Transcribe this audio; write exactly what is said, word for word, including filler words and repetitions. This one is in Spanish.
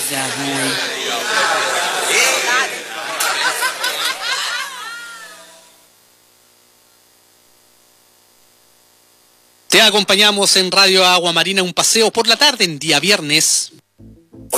Ya, muy. Te acompañamos en Radio Agua Marina, un paseo por la tarde en día viernes.